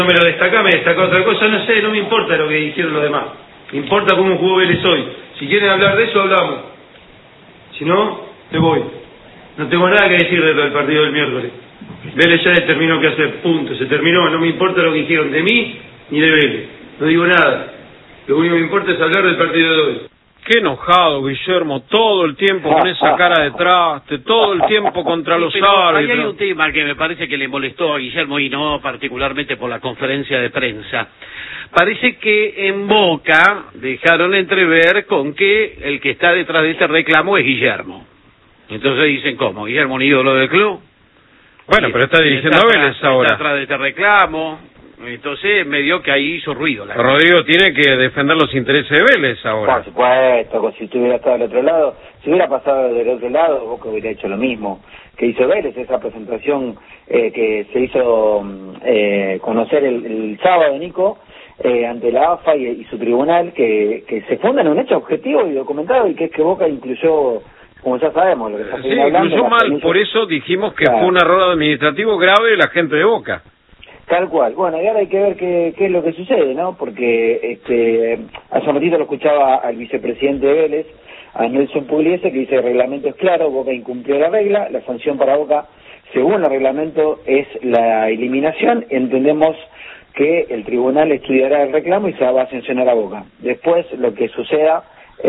No me lo destaca, me destaca otra cosa, no sé, no me importa lo que dijeron los demás. Me importa cómo jugó Vélez hoy. Si quieren hablar de eso, hablamos. Si no, me voy. No tengo nada que decir del partido del miércoles. Vélez ya determinó qué hacer, punto. Se terminó, no me importa lo que dijeron de mí ni de Vélez. No digo nada. Lo único que me importa es hablar del partido de hoy. Qué enojado, Guillermo, todo el tiempo con esa cara de traste, todo el tiempo contra los árbitros. Ahí hay un tema que me parece que le molestó a Guillermo y no particularmente por la conferencia de prensa. Parece que en Boca dejaron entrever con que el que está detrás de ese reclamo es Guillermo. Entonces dicen, ¿cómo? ¿Guillermo un ídolo del club? Bueno, pero está dirigiendo a Vélez ahora. Está atrás de este reclamo. Entonces medio que ahí hizo ruido. Rodrigo tiene que defender los intereses de Vélez ahora. Por supuesto, si estuviera estado del otro lado, si hubiera pasado del otro lado, Boca hubiera hecho lo mismo que hizo Vélez, esa presentación que se hizo conocer el sábado, Nico, ante la AFA y su tribunal, que se funda en un hecho objetivo y documentado, y que es que Boca incluyó, como ya sabemos, lo que está hablando. Incluyó mal, por eso dijimos que fue un error administrativo grave de la gente de Boca. Tal cual. Bueno, y ahora hay que ver qué es lo que sucede, ¿no? Porque hace un ratito lo escuchaba al vicepresidente de Vélez, a Nelson Pugliese, que dice: el reglamento es claro, Boca incumplió la regla, la sanción para Boca, según el reglamento, es la eliminación. Entendemos que el tribunal estudiará el reclamo y se va a sancionar a Boca. Después, lo que suceda,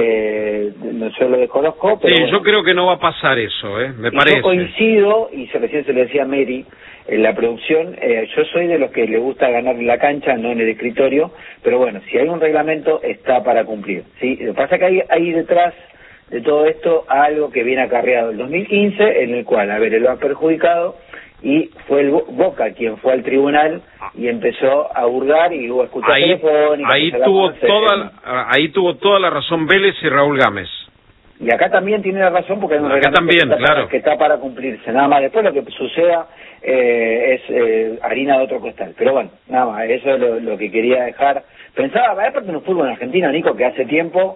yo lo desconozco, pero sí, bueno, yo creo que no va a pasar eso, me parece. Yo coincido, y recién se le decía a Mary en la producción, yo soy de los que le gusta ganar en la cancha, no en el escritorio, pero bueno, si hay un reglamento, está para cumplir, ¿sí? Lo que pasa es que hay detrás de todo esto algo que viene acarreado el 2015, en el cual, lo ha perjudicado, y fue el Boca quien fue al tribunal y empezó a hurgar y hubo escuchas telefónicas. Ahí tuvo toda la razón Vélez y Raúl Gámez. Y acá también tiene la razón, porque hay un reglamento también, que está para cumplirse. Nada más, después lo que suceda es harina de otro costal. Pero bueno, nada más, eso es lo que quería dejar. Pensaba, aparte en un fútbol en argentino, Nico, que hace tiempo,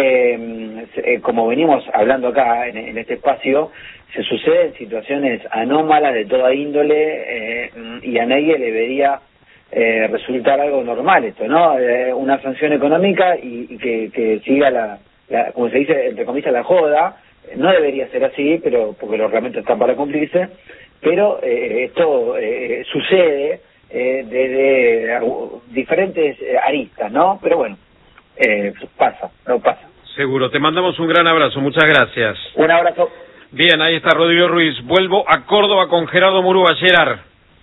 como venimos hablando acá en este espacio, se suceden situaciones anómalas de toda índole, y a nadie le debería resultar algo normal esto, ¿no? Una sanción económica y que siga como se dice, entre comillas, la joda. No debería ser así, pero porque los reglamentos están para cumplirse, pero esto sucede desde diferentes aristas, ¿no? Pero bueno, pasa. Seguro, te mandamos un gran abrazo, muchas gracias. Un abrazo. Bien, ahí está Rodrigo Ruiz. Vuelvo a Córdoba con Gerardo Murúa. Gerard.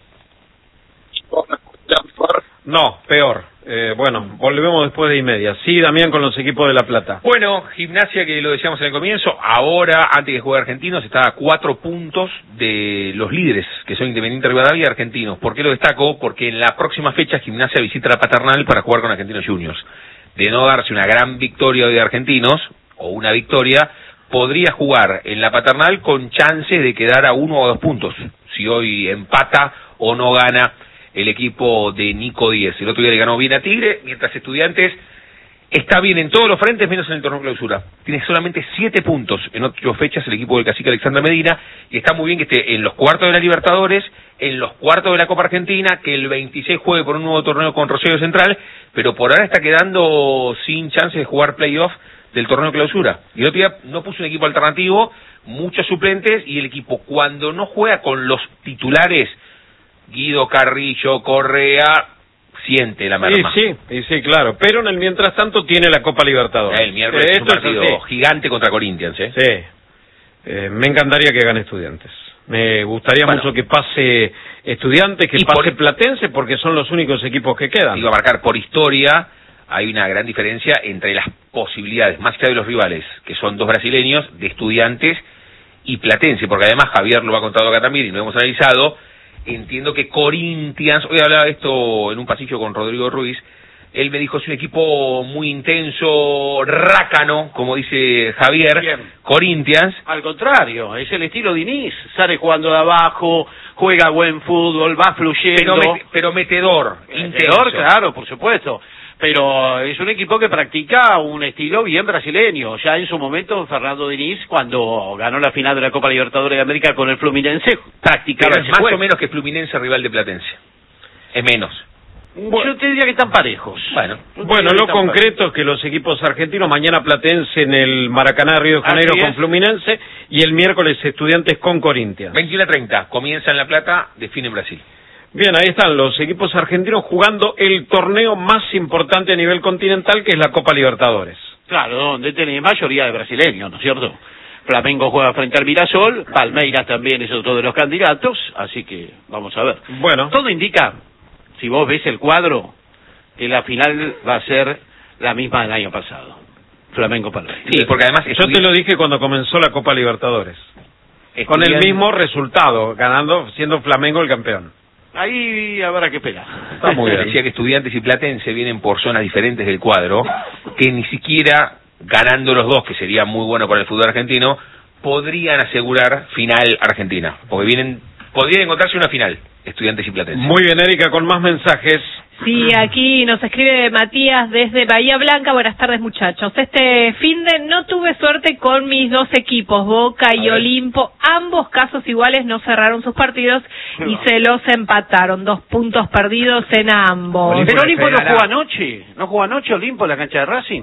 No, peor. Bueno, volvemos después de y media. Sí, Damián, con los equipos de La Plata. Bueno, Gimnasia, que lo decíamos en el comienzo, ahora, antes que juegue Argentinos, está a 4 puntos de los líderes, que son Independiente Rivadavia y Argentinos. ¿Por qué lo destaco? Porque en la próxima fecha Gimnasia visita la Paternal para jugar con Argentinos Juniors. De no darse una gran victoria de Argentinos, o una victoria, podría jugar en la Paternal con chances de quedar a 1 o 2 puntos, si hoy empata o no gana el equipo de Nico Díez. El otro día le ganó bien a Tigre, mientras Estudiantes está bien en todos los frentes, menos en el torneo clausura. Tiene solamente 7 puntos en 8 fechas el equipo del cacique Alexander Medina, y está muy bien que esté en los cuartos de la Libertadores, en los cuartos de la Copa Argentina, que el 26 juegue por un nuevo torneo con Rosario Central, pero por ahora está quedando sin chance de jugar playoff del torneo clausura. Y el otro día no puso un equipo alternativo, muchos suplentes, y el equipo, cuando no juega con los titulares, Guido, Carrillo, Correa, siente la merma. Sí, claro. Pero en el mientras tanto tiene la Copa Libertadores. El miércoles es un partido gigante contra Corinthians, Sí. Me encantaría que gane Estudiantes. Me gustaría mucho que pase Estudiantes, que pase Platense, porque son los únicos equipos que quedan. Iba a marcar por historia. Hay una gran diferencia entre las posibilidades, más allá de los rivales, que son 2 brasileños, de Estudiantes y Platense, porque además Javier lo ha contado acá también y lo hemos analizado. Entiendo que Corinthians, hoy hablaba de esto en un pasillo con Rodrigo Ruiz, él me dijo, es un equipo muy intenso, rácano, como dice Javier. Bien. Corinthians. Al contrario, es el estilo Diniz, sale jugando de abajo, juega buen fútbol, va fluyendo. Pero metedor, Metedor, claro, por supuesto. Pero es un equipo que practica un estilo bien brasileño. Ya en su momento, Fernando Diniz, cuando ganó la final de la Copa Libertadores de América con el Fluminense, practicaba pero es más o menos que Fluminense rival de Platense. Es menos. Yo te diría que están parejos. Bueno, lo concreto es que los equipos argentinos, mañana Platense en el Maracaná de Río de Janeiro con Fluminense y el miércoles Estudiantes con Corinthians. 21:30, comienza en La Plata, define en Brasil. Bien, ahí están los equipos argentinos jugando el torneo más importante a nivel continental, que es la Copa Libertadores. Claro, donde tiene mayoría de brasileños, ¿no es cierto? Flamengo juega frente al Mirasol, Palmeiras también es otro de los candidatos, así que vamos a ver. Bueno. Todo indica, si vos ves el cuadro, que la final va a ser la misma del año pasado. Flamengo-Palmeiras. Sí, porque además... Yo te lo dije cuando comenzó la Copa Libertadores. Con el mismo resultado, ganando, siendo Flamengo el campeón. Ahí habrá que esperar. Está muy bien. Decía que Estudiantes y Platense vienen por zonas diferentes del cuadro, que ni siquiera ganando los dos, que sería muy bueno para el fútbol argentino, podrían asegurar final Argentina, porque podrían encontrarse una final, Estudiantes y Platense. Muy bien, Erika, con más mensajes. Sí, aquí nos escribe Matías desde Bahía Blanca. Buenas tardes, muchachos. Este finde no tuve suerte con mis dos equipos, Boca y Olimpo. Ambos casos iguales no cerraron sus partidos y se los empataron. 2 puntos perdidos en ambos. Pero Olimpo no jugó anoche. ¿No jugó anoche Olimpo en la cancha de Racing?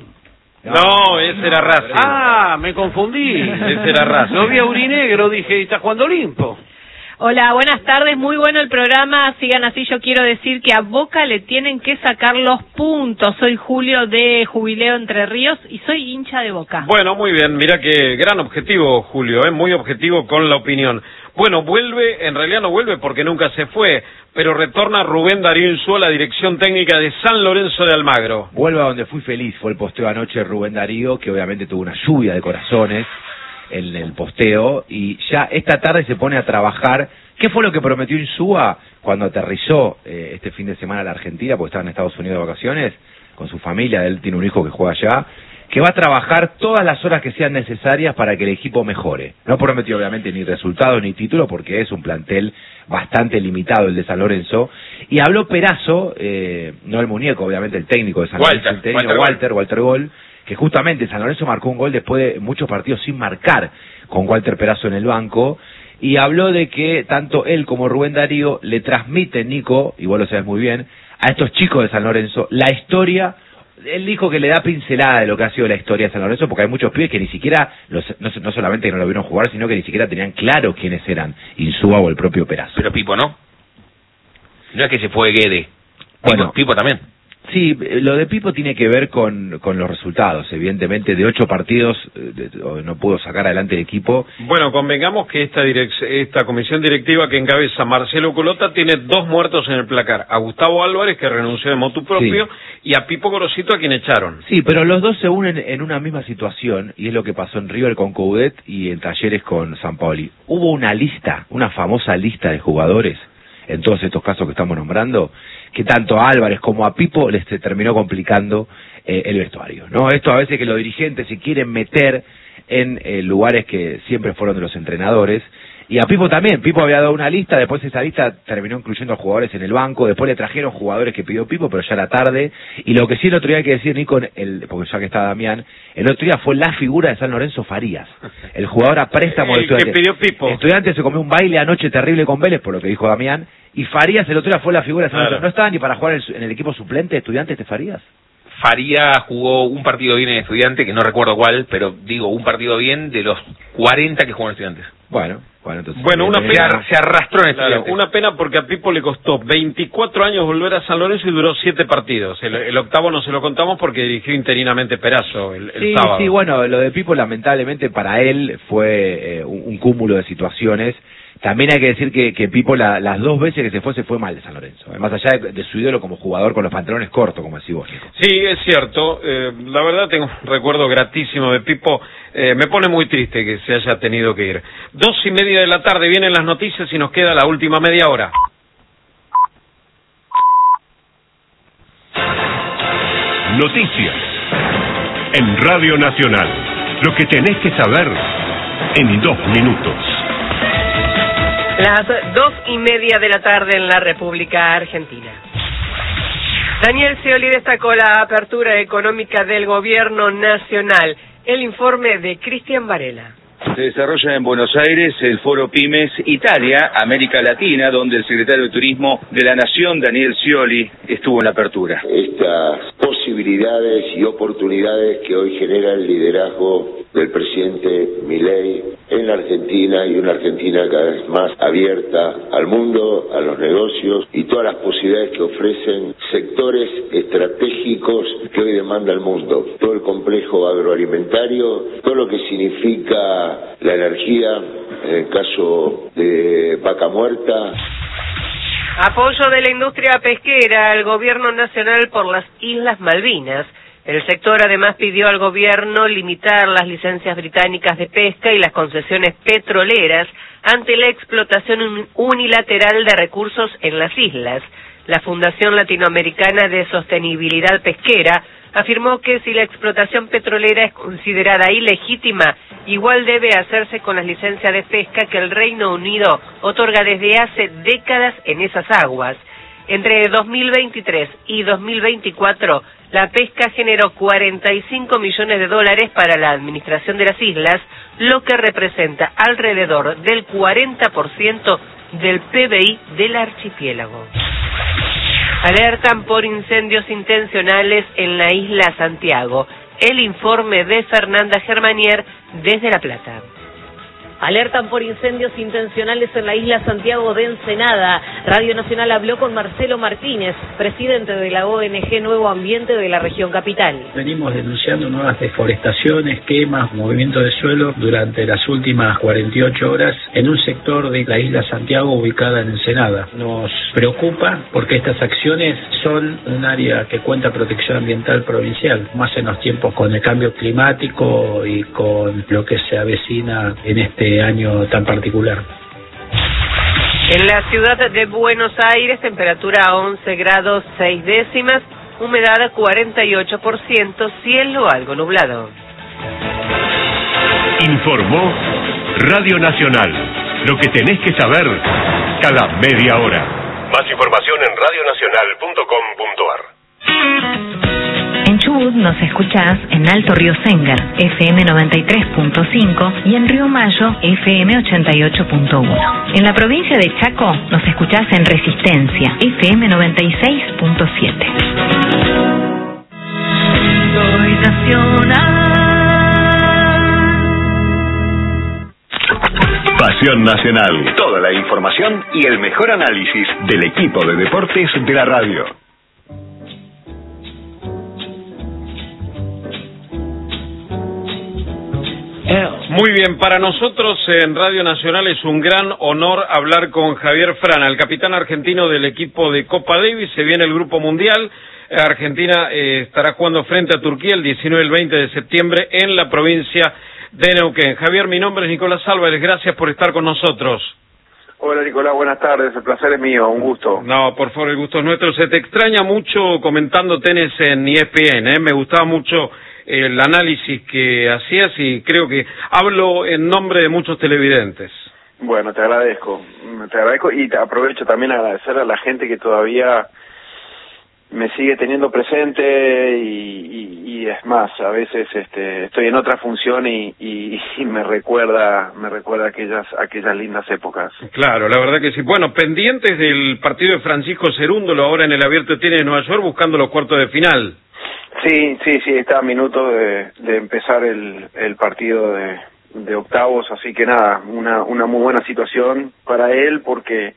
No, ese era Racing. Ah, me confundí. Ese era Racing. Lo vi a Urinegro, dije, está jugando Olimpo. Hola, buenas tardes, muy bueno el programa, sigan así. Yo quiero decir que a Boca le tienen que sacar los puntos. Soy Julio de Jubileo Entre Ríos y soy hincha de Boca. Bueno, muy bien, mira qué gran objetivo, Julio, muy objetivo con la opinión. Bueno, vuelve, en realidad no vuelve porque nunca se fue, pero retorna Rubén Darío Insúa a la dirección técnica de San Lorenzo de Almagro. Vuelvo a donde fui feliz, fue el posteo anoche de Rubén Darío, que obviamente tuvo una lluvia de corazones en el posteo, y ya esta tarde se pone a trabajar. ¿Qué fue lo que prometió Insúa cuando aterrizó este fin de semana a la Argentina, porque estaba en Estados Unidos de vacaciones, con su familia? Él tiene un hijo que juega allá, que va a trabajar todas las horas que sean necesarias para que el equipo mejore. No prometió obviamente ni resultados ni título, porque es un plantel bastante limitado el de San Lorenzo. Y habló Perazo, no el muñeco, obviamente el técnico de San Lorenzo, el técnico Walter Gol, que justamente San Lorenzo marcó un gol después de muchos partidos sin marcar, con Walter Perazo en el banco, y habló de que tanto él como Rubén Darío le transmiten, Nico, y vos lo sabes muy bien, a estos chicos de San Lorenzo la historia. Él dijo que le da pincelada de lo que ha sido la historia de San Lorenzo, porque hay muchos pibes que ni siquiera, no solamente que no lo vieron jugar, sino que ni siquiera tenían claro quiénes eran Insúa o el propio Perazo. Pero Pipo no. No es que se fue Guede. Bueno, Pipo también. Sí, lo de Pipo tiene que ver con los resultados. Evidentemente, de 8 partidos no pudo sacar adelante el equipo. Bueno, convengamos que esta comisión directiva que encabeza Marcelo Colota tiene 2 muertos en el placar. A Gustavo Álvarez, que renunció de motu propio, y a Pipo Gorosito, a quien echaron. Sí, pero los dos se unen en una misma situación, y es lo que pasó en River con Coudet y en Talleres con Sampaoli. Hubo una lista, una famosa lista de jugadores, en todos estos casos que estamos nombrando, que tanto a Álvarez como a Pipo les terminó complicando el vestuario, ¿no? Esto a veces que los dirigentes se quieren meter en lugares que siempre fueron de los entrenadores, y a Pipo también. Pipo había dado una lista, después esa lista terminó incluyendo a jugadores en el banco, después le trajeron jugadores que pidió Pipo, pero ya era tarde. Y lo que sí el otro día hay que decir, Nico, porque ya que está Damián, el otro día fue la figura de San Lorenzo Farías, el jugador a préstamo de Estudiantes. Que pidió Pipo. Estudiantes se comió un baile anoche terrible con Vélez, por lo que dijo Damián, y Farías el otro día fue la figura de San Lorenzo. ¿No estaba ni para jugar en el equipo suplente de Estudiantes de Farías? Faría jugó un partido bien en Estudiantes, que no recuerdo cuál, pero digo, un partido bien de los 40 que jugó en Estudiantes. Bueno, entonces... Bueno, una pena. Se arrastró en Estudiantes. Claro, una pena porque a Pipo le costó 24 años volver a San Lorenzo y duró 7 partidos. El octavo no se lo contamos porque dirigió interinamente Perazo el sábado. Sí, bueno, lo de Pipo lamentablemente para él fue un cúmulo de situaciones. También hay que decir que Pipo las 2 veces que se fue mal de San Lorenzo, más allá de su ídolo como jugador con los pantalones cortos, como decís vos, Nico. Sí, es cierto, la verdad tengo un recuerdo gratísimo de Pipo, me pone muy triste que se haya tenido que ir. 2:30 de la tarde vienen las noticias y nos queda la última media hora. Noticias en Radio Nacional, lo que tenés que saber en 2 minutos. Las 2:30 de la tarde en la República Argentina. Daniel Scioli destacó la apertura económica del gobierno nacional. El informe de Cristian Varela. Se desarrolla en Buenos Aires el Foro Pymes Italia, América Latina, donde el secretario de Turismo de la Nación, Daniel Scioli, estuvo en la apertura. Estas posibilidades y oportunidades que hoy genera el liderazgo del presidente Milei en la Argentina, y una Argentina cada vez más abierta al mundo, a los negocios y todas las posibilidades que ofrecen sectores estratégicos que hoy demanda el mundo. Todo el complejo agroalimentario, todo lo que significa la energía, en el caso de Vaca Muerta. Apoyo de la industria pesquera al gobierno nacional por las Islas Malvinas. El sector además pidió al gobierno limitar las licencias británicas de pesca y las concesiones petroleras ante la explotación unilateral de recursos en las islas. La Fundación Latinoamericana de Sostenibilidad Pesquera afirmó que si la explotación petrolera es considerada ilegítima, igual debe hacerse con las licencias de pesca que el Reino Unido otorga desde hace décadas en esas aguas. Entre 2023 y 2024, la pesca generó $45 millones para la administración de las islas, lo que representa alrededor del 40% del PBI del archipiélago. Alertan por incendios intencionales en la isla Santiago. El informe de Fernanda Germanier desde La Plata. Alertan por incendios intencionales en la isla Santiago de Ensenada. Radio Nacional habló con Marcelo Martínez, presidente de la ONG Nuevo Ambiente de la región capital. Venimos denunciando nuevas deforestaciones, quemas, movimiento de suelo durante las últimas 48 horas en un sector de la isla Santiago ubicada en Ensenada. Nos preocupa porque estas acciones son un área que cuenta protección ambiental provincial, más en los tiempos con el cambio climático y con lo que se avecina en este año tan particular. En la ciudad de Buenos Aires, temperatura 11 grados 6 décimas, humedad 48%, cielo algo nublado. Informó Radio Nacional. Lo que tenés que saber cada media hora. Más información en radionacional.com.ar. En Chubut nos escuchás en Alto Río Sengar, FM 93.5 y en Río Mayo, FM 88.1. En la provincia de Chaco nos escuchás en Resistencia, FM 96.7. Soy nacional. Pasión Nacional. Toda la información y el mejor análisis del equipo de deportes de la radio. Muy bien, para nosotros en Radio Nacional es un gran honor hablar con Javier Frana, el capitán argentino del equipo de Copa Davis. Se viene el Grupo Mundial. Argentina estará jugando frente a Turquía el 19 y el 20 de septiembre en la provincia de Neuquén. Javier, mi nombre es Nicolás Álvarez, gracias por estar con nosotros. Hola Nicolás, buenas tardes, el placer es mío, un gusto. No, por favor, el gusto es nuestro. Se te extraña mucho comentando tenis en ESPN, me gustaba mucho el análisis que hacías y creo que hablo en nombre de muchos televidentes. Bueno, te agradezco y te aprovecho también a agradecer a la gente que todavía me sigue teniendo presente y es más, a veces estoy en otra función y me recuerda aquellas lindas épocas. Claro, la verdad que sí. Bueno, pendientes del partido de Francisco Cerúndolo ahora en el Abierto de Tenis de Nueva York buscando los cuartos de final. Sí, está a minuto de empezar el partido de octavos, así que nada, una muy buena situación para él porque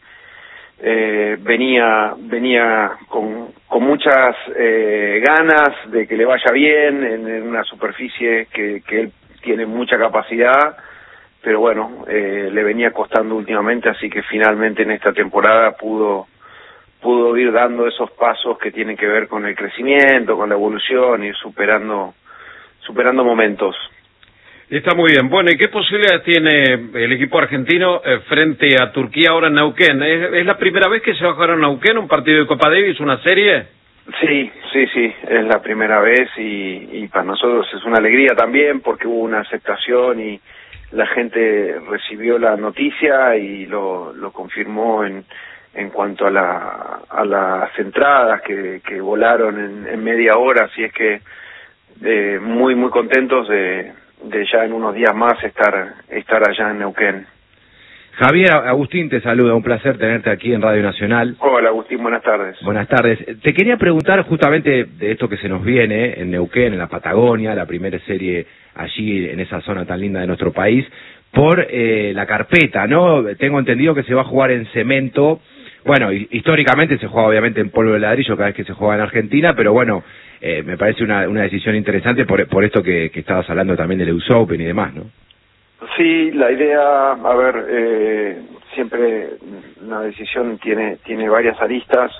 venía con muchas ganas de que le vaya bien en una superficie que él tiene mucha capacidad, pero bueno, le venía costando últimamente, así que finalmente en esta temporada pudo ir dando esos pasos que tienen que ver con el crecimiento, con la evolución, ir superando momentos. Está muy bien. Bueno, ¿y qué posibilidades tiene el equipo argentino frente a Turquía ahora en Neuquén? ¿Es la primera vez que se va a jugar en Neuquén un partido de Copa Davis, una serie? Sí, es la primera vez y para nosotros es una alegría también porque hubo una aceptación y la gente recibió la noticia y lo confirmó en cuanto a las entradas que volaron en media hora, así es que muy contentos de ya en unos días más estar allá en Neuquén. Javier, Agustín te saluda, un placer tenerte aquí en Radio Nacional. Hola Agustín, buenas tardes. Buenas tardes. Te quería preguntar justamente de esto que se nos viene en Neuquén, en la Patagonia, la primera serie allí en esa zona tan linda de nuestro país, por la carpeta, ¿no? Tengo entendido que se va a jugar en cemento. Bueno, históricamente se juega obviamente en polvo de ladrillo cada vez que se juega en Argentina, pero bueno, me parece una decisión interesante por esto que estabas hablando también del US Open y demás, ¿no? Sí, la idea, a ver, siempre una decisión tiene varias aristas.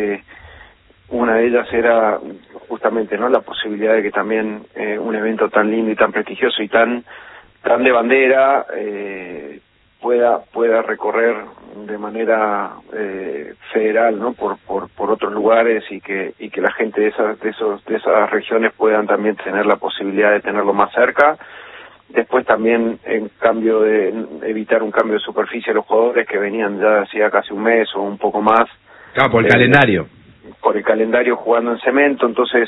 Una de ellas era justamente, ¿no?, la posibilidad de que también un evento tan lindo y tan prestigioso y tan de bandera pueda recorrer de manera federal, ¿no?, por otros lugares y que la gente de esas regiones puedan también tener la posibilidad de tenerlo más cerca. Después también, en cambio de evitar un cambio de superficie a los jugadores que venían ya hacía casi un mes o un poco más. Claro, por el calendario. Por el calendario jugando en cemento, entonces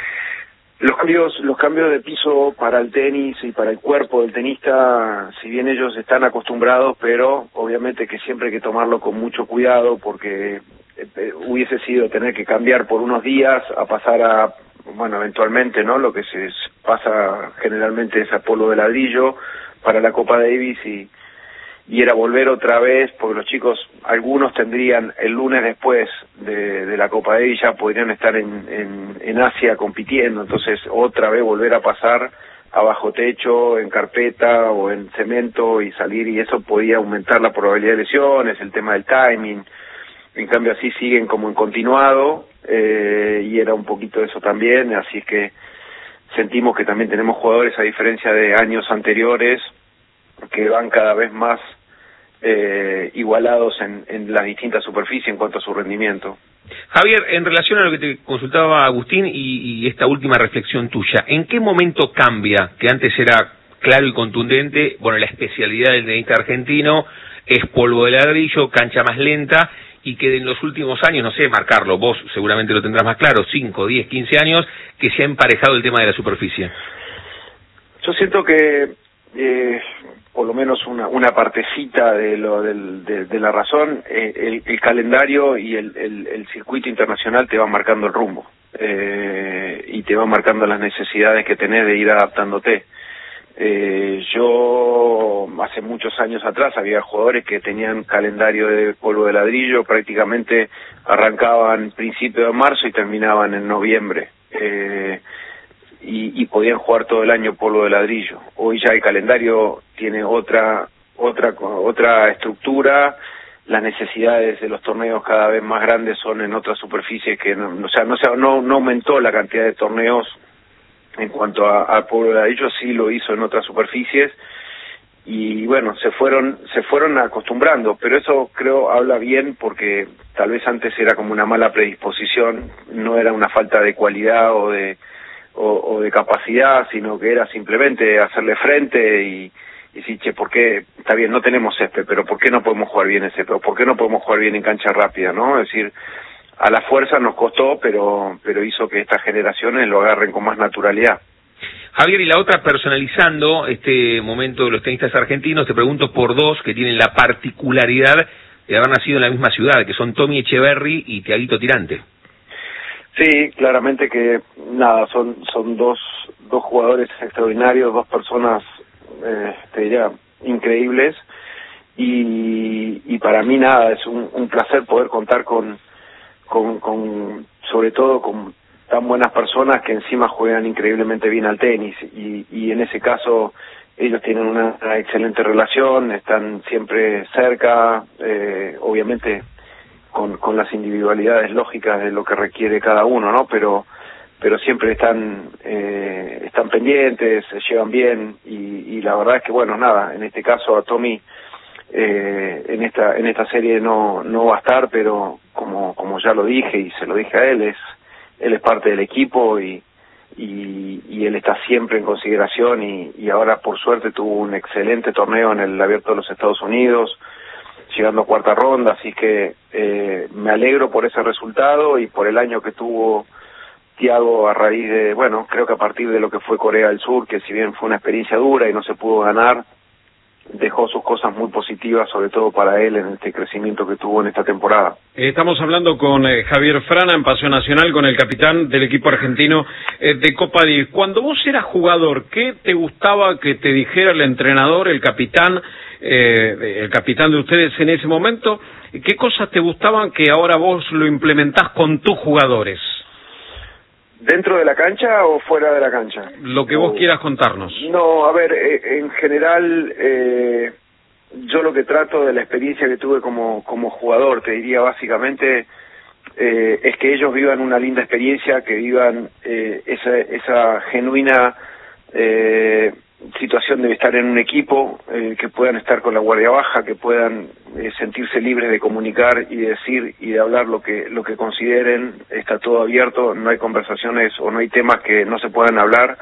los cambios de piso para el tenis y para el cuerpo del tenista, si bien ellos están acostumbrados, pero obviamente que siempre hay que tomarlo con mucho cuidado porque hubiese sido tener que cambiar por unos días a pasar a, bueno, eventualmente, ¿no?, lo que se pasa generalmente es a polvo de ladrillo para la Copa Davis y era volver otra vez, porque los chicos, algunos tendrían el lunes después de la Copa Davis, ya podrían estar en Asia compitiendo, entonces otra vez volver a pasar a bajo techo, en carpeta o en cemento y salir, y eso podía aumentar la probabilidad de lesiones, el tema del timing. En cambio así siguen como en continuado, y era un poquito eso también, así es que sentimos que también tenemos jugadores, a diferencia de años anteriores, que van cada vez más igualados en las distintas superficies en cuanto a su rendimiento. Javier, en relación a lo que te consultaba Agustín y esta última reflexión tuya, ¿en qué momento cambia, que antes era claro y contundente, bueno, la especialidad del tenista argentino es polvo de ladrillo, cancha más lenta, y que en los últimos años, no sé marcarlo, vos seguramente lo tendrás más claro, 5, 10, 15 años, que se ha emparejado el tema de la superficie? Yo siento que por lo menos una partecita de la razón, el calendario y el circuito internacional te van marcando el rumbo, y te van marcando las necesidades que tenés de ir adaptándote. Yo hace muchos años atrás había jugadores que tenían calendario de polvo de ladrillo, prácticamente arrancaban principio de marzo y terminaban en noviembre, y podían jugar todo el año polvo de ladrillo. Hoy ya el calendario tiene otra estructura, las necesidades de los torneos cada vez más grandes son en otras superficies que no aumentó la cantidad de torneos en cuanto a polvo de ladrillo, sí lo hizo en otras superficies, y bueno, se fueron acostumbrando, pero eso creo habla bien porque tal vez antes era como una mala predisposición, no era una falta de cualidad o de capacidad, sino que era simplemente hacerle frente y decir, che, ¿por qué? Está bien, no tenemos césped, pero ¿por qué no podemos jugar bien en césped? ¿Por qué no podemos jugar bien en cancha rápida, no? Es decir, a la fuerza nos costó, pero hizo que estas generaciones lo agarren con más naturalidad. Javier, y la otra, personalizando este momento de los tenistas argentinos, te pregunto por dos que tienen la particularidad de haber nacido en la misma ciudad, que son Tommy Echeverry y Tiaguito Tirante. Sí, claramente que nada, son dos jugadores extraordinarios, dos personas, te diría, increíbles, y para mí nada, es un placer poder contar con sobre todo con tan buenas personas que encima juegan increíblemente bien al tenis, y en ese caso ellos tienen una excelente relación, están siempre cerca, obviamente con las individualidades lógicas de lo que requiere cada uno, ¿no? Pero siempre están pendientes, se llevan bien, y la verdad es que bueno, nada, en este caso a Tommy en esta serie no va a estar, pero como ya lo dije y se lo dije a él, él es parte del equipo y él está siempre en consideración, y ahora por suerte tuvo un excelente torneo en el Abierto de los Estados Unidos, llegando a cuarta ronda, así que me alegro por ese resultado y por el año que tuvo Thiago, a raíz de, bueno, creo que a partir de lo que fue Corea del Sur, que si bien fue una experiencia dura y no se pudo ganar, dejó sus cosas muy positivas, sobre todo para él, en este crecimiento que tuvo en esta temporada. Estamos hablando con Javier Frana en Pasión Nacional, con el capitán del equipo argentino de Copa Davis. Cuando vos eras jugador, ¿qué te gustaba que te dijera el entrenador, el capitán de ustedes en ese momento? ¿Qué cosas te gustaban que ahora vos lo implementás con tus jugadores? ¿Dentro de la cancha o fuera de la cancha? Lo que vos quieras contarnos. No, a ver, en general, yo lo que trato de la experiencia que tuve como jugador, te diría básicamente, es que ellos vivan una linda experiencia, que vivan esa genuina situación de estar en un equipo, que puedan estar con la guardia baja, que puedan sentirse libres de comunicar y de decir y de hablar lo que consideren. Está todo abierto, no hay conversaciones o no hay temas que no se puedan hablar,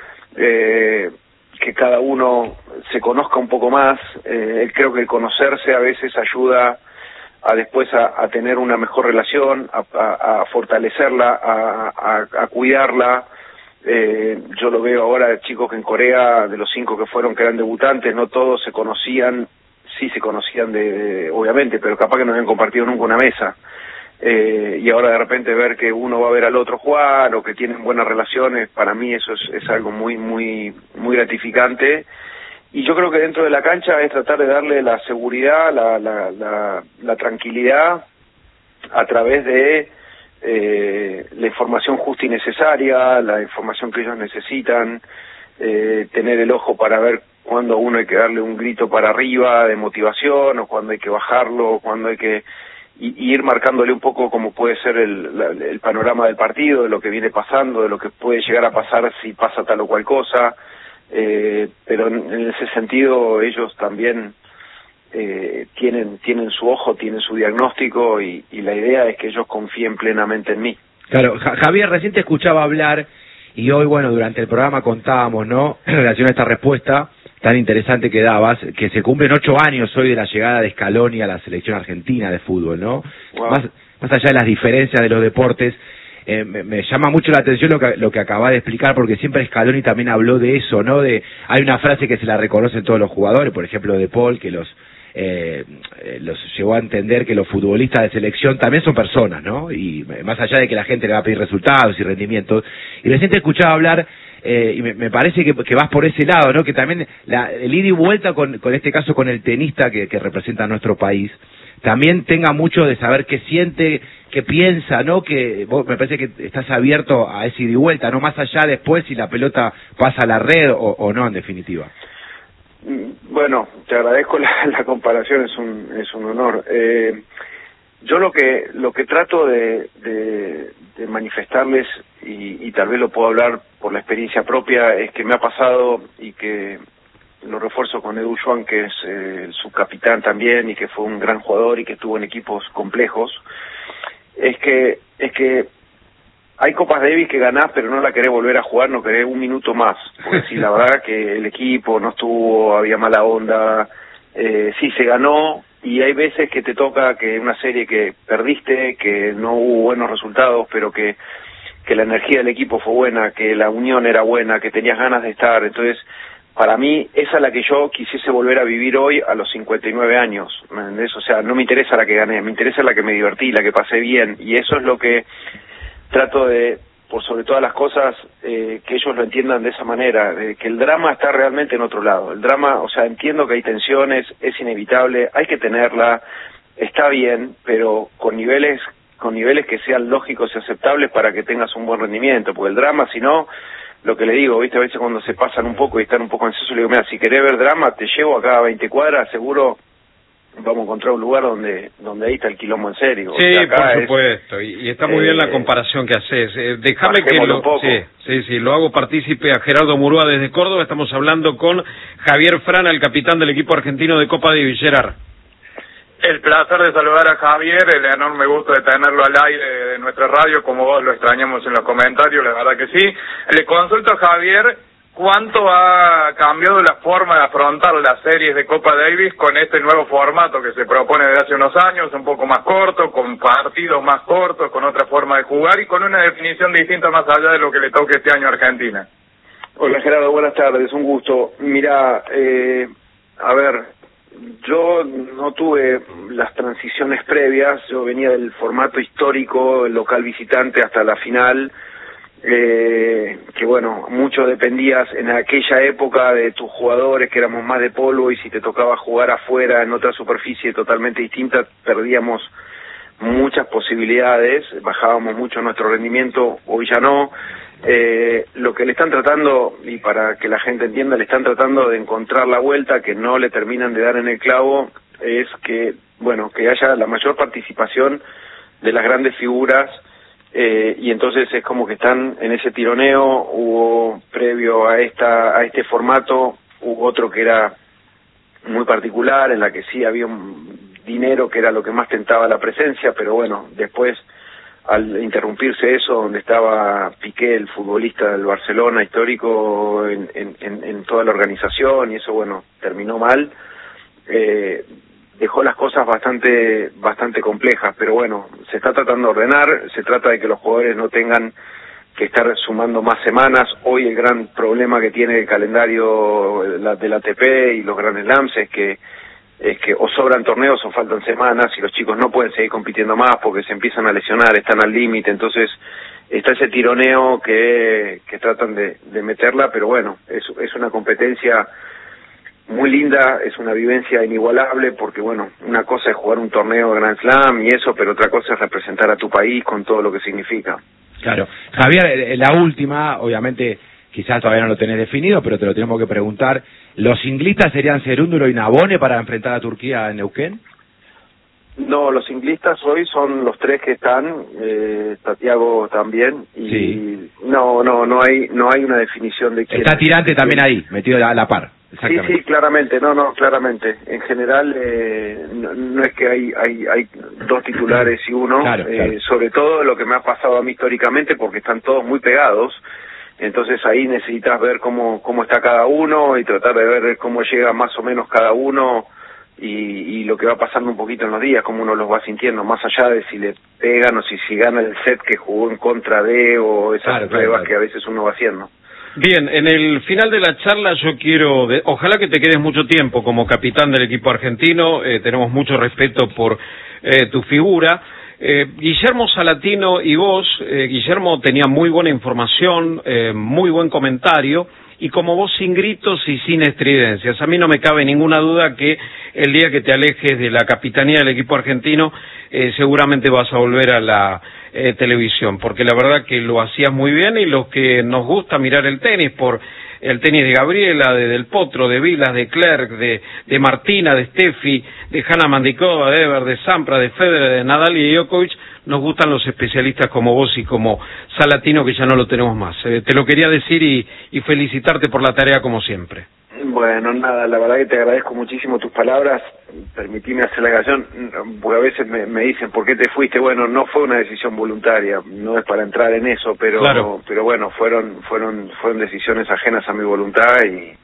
que cada uno se conozca un poco más. Creo que el conocerse a veces ayuda a después a tener una mejor relación, a fortalecerla, a cuidarla. Yo lo veo ahora, chicos que en Corea, de los 5 que fueron, que eran debutantes, no todos se conocían, sí se conocían obviamente, pero capaz que no habían compartido nunca una mesa, y ahora de repente ver que uno va a ver al otro jugar, o que tienen buenas relaciones, para mí eso es algo muy, muy, muy gratificante. Y yo creo que dentro de la cancha es tratar de darle la seguridad, la tranquilidad, a través de la información justa y necesaria, la información que ellos necesitan, tener el ojo para ver cuándo a uno hay que darle un grito para arriba de motivación, o cuándo hay que bajarlo, o cuándo hay que y ir marcándole un poco cómo puede ser el panorama del partido, de lo que viene pasando, de lo que puede llegar a pasar si pasa tal o cual cosa, pero en ese sentido ellos también tienen su ojo, tienen su diagnóstico, y la idea es que ellos confíen plenamente en mí. Claro, Javier, recién te escuchaba hablar, y hoy, bueno, durante el programa contábamos, ¿no?, en relación a esta respuesta tan interesante que dabas, que se cumplen 8 años hoy de la llegada de Scaloni a la selección argentina de fútbol, ¿no? Wow. Más allá de las diferencias de los deportes, me llama mucho la atención lo que acabas de explicar, porque siempre Scaloni también habló de eso, ¿no? Hay una frase que se la reconocen todos los jugadores, por ejemplo de Paul, que los llevó a entender que los futbolistas de selección también son personas, ¿no? Y más allá de que la gente le va a pedir resultados y rendimientos. Y recién te escuchaba hablar, y me parece que vas por ese lado, ¿no? Que también el ida y vuelta con este caso con el tenista que representa a nuestro país, también tenga mucho de saber qué siente, qué piensa, ¿no? Que vos me parece que estás abierto a ese ida y vuelta, ¿no? Más allá después si la pelota pasa a la red o no, en definitiva. Bueno, te agradezco la comparación, es un honor. Yo lo que trato de manifestarles, y tal vez lo puedo hablar por la experiencia propia, es que me ha pasado, y que lo refuerzo con Edu Schwan, que es el subcapitán también, y que fue un gran jugador y que estuvo en equipos complejos, es que hay Copas Davis que ganás, pero no la querés volver a jugar, no querés un minuto más, porque sí, la verdad que el equipo no estuvo, había mala onda, sí se ganó, y hay veces que te toca que una serie que perdiste, que no hubo buenos resultados, pero que la energía del equipo fue buena, que la unión era buena, que tenías ganas de estar. Entonces, para mí, esa es la que yo quisiese volver a vivir hoy a los 59 años, ¿me entendés? O sea, no me interesa la que gané, me interesa la que me divertí, la que pasé bien, y eso es lo que trato de, por sobre todas las cosas, que ellos lo entiendan de esa manera, de que el drama está realmente en otro lado. El drama, o sea, entiendo que hay tensiones, es inevitable, hay que tenerla, está bien, pero con niveles que sean lógicos y aceptables para que tengas un buen rendimiento, porque el drama, si no, lo que le digo, viste, a veces cuando se pasan un poco y están un poco ansiosos, le digo, mira, si querés ver drama, te llevo acá a 20 cuadras, seguro vamos a encontrar un lugar donde ahí está el quilombo en serio. Sí, o sea, acá por supuesto, y está muy bien la comparación que haces. Déjame que lo hago partícipe a Gerardo Murúa desde Córdoba. Estamos hablando con Javier Frana, el capitán del equipo argentino de Copa Davis. Gerard. El placer de saludar a Javier, el enorme gusto de tenerlo al aire de nuestra radio, como vos lo extrañamos en los comentarios, la verdad que sí. Le consulto a Javier ¿cuánto ha cambiado la forma de afrontar las series de Copa Davis con este nuevo formato que se propone desde hace unos años, un poco más corto, con partidos más cortos, con otra forma de jugar y con una definición distinta más allá de lo que le toque este año a Argentina? Hola Gerardo, buenas tardes, un gusto. Mira, a ver, yo no tuve las transiciones previas, yo venía del formato histórico, el local visitante hasta la final, que bueno, mucho dependías en aquella época de tus jugadores, que éramos más de polvo, y si te tocaba jugar afuera en otra superficie totalmente distinta, perdíamos muchas posibilidades, bajábamos mucho nuestro rendimiento, hoy ya no. Lo que le están tratando, y para que la gente entienda, le están tratando de encontrar la vuelta, que no le terminan de dar en el clavo, es que, bueno, que haya la mayor participación de las grandes figuras, y entonces es como que están en ese tironeo. Hubo, previo a este formato, hubo otro que era muy particular, en la que sí había un dinero que era lo que más tentaba la presencia, pero bueno, después, al interrumpirse eso, donde estaba Piqué, el futbolista del Barcelona histórico, en toda la organización, y eso, bueno, terminó mal, dejó las cosas bastante complejas, pero bueno, se está tratando de ordenar, se trata de que los jugadores no tengan que estar sumando más semanas. Hoy el gran problema que tiene el calendario del ATP y los Grand Slams es que o sobran torneos o faltan semanas, y los chicos no pueden seguir compitiendo más porque se empiezan a lesionar, están al límite. Entonces está ese tironeo que tratan de meterla, pero bueno, es una competencia muy linda, es una vivencia inigualable, porque bueno, una cosa es jugar un torneo Grand Slam y eso, pero otra cosa es representar a tu país con todo lo que significa. Claro. Javier, la última, obviamente quizás todavía no lo tenés definido, pero te lo tenemos que preguntar. ¿Los inglistas serían Cerúndulo y Nabone para enfrentar a Turquía en Neuquén? No, los inglistas hoy son los tres que están, Santiago también, y sí. No hay una definición de quién. Está Tirante también ahí, metido a la par. Sí, claramente, claramente. En general, no es que hay dos titulares y uno, claro. Sobre todo lo que me ha pasado a mí históricamente, porque están todos muy pegados. Entonces ahí necesitas ver cómo está cada uno y tratar de ver cómo llega más o menos cada uno, y lo que va pasando un poquito en los días, cómo uno los va sintiendo, más allá de si le pegan o si gana el set que jugó en contra de, o esas pruebas que a veces uno va haciendo. Bien, en el final de la charla yo quiero, ojalá que te quedes mucho tiempo como capitán del equipo argentino, tenemos mucho respeto por tu figura. Guillermo Salatino y vos, Guillermo tenía muy buena información, muy buen comentario, y como vos sin gritos y sin estridencias. A mí no me cabe ninguna duda que el día que te alejes de la capitanía del equipo argentino, seguramente vas a volver a la televisión, porque la verdad que lo hacías muy bien, y los que nos gusta mirar el tenis, por el tenis de Gabriela, de Del Potro, de Vilas, de Clerc, de Martina, de Steffi, de Hanna Mandikova, de Ever, de Sampras, de Federer, de Nadal y de Djokovic, nos gustan los especialistas como vos y como Salatino, que ya no lo tenemos más. Te lo quería decir y felicitarte por la tarea como siempre. Bueno, nada, la verdad que te agradezco muchísimo tus palabras. Permitime hacer la aclaración, porque a veces me dicen, ¿por qué te fuiste? Bueno, no fue una decisión voluntaria, no es para entrar en eso, pero bueno, fueron decisiones ajenas a mi voluntad,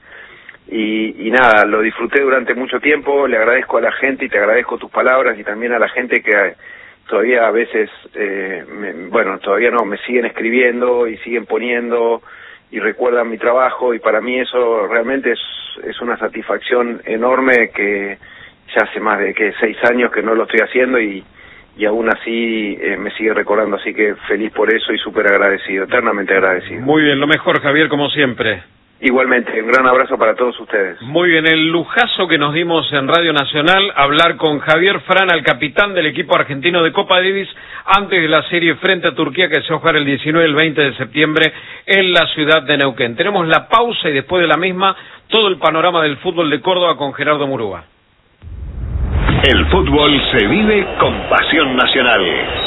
y nada, lo disfruté durante mucho tiempo. Le agradezco a la gente y te agradezco tus palabras, y también a la gente que todavía a veces, todavía no, me siguen escribiendo y siguen poniendo y recuerdan mi trabajo, y para mí eso realmente es una satisfacción enorme, que ya hace más de 6 años que no lo estoy haciendo, y aún así me sigue recordando, así que feliz por eso y súper agradecido, eternamente agradecido. Muy bien, lo mejor, Javier, como siempre. Igualmente, un gran abrazo para todos ustedes. Muy bien, el lujazo que nos dimos en Radio Nacional, hablar con Javier Frana, el capitán del equipo argentino de Copa Davis, antes de la serie frente a Turquía, que se va a jugar el 19 y el 20 de septiembre en la ciudad de Neuquén. Tenemos la pausa y después de la misma, todo el panorama del fútbol de Córdoba con Gerardo Murúa. El fútbol se vive con pasión nacional.